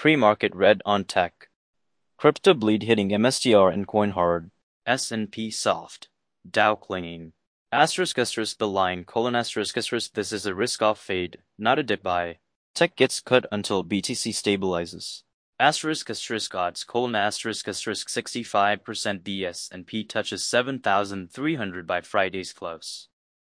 Pre-market red on tech. Crypto bleed hitting MSTR and coin hard. S&P soft. Dow clinging. The line, this is a risk-off fade, not a dip buy. Tech gets cut until BTC stabilizes. Odds, 65% the S&P touches 7,300 by Friday's close.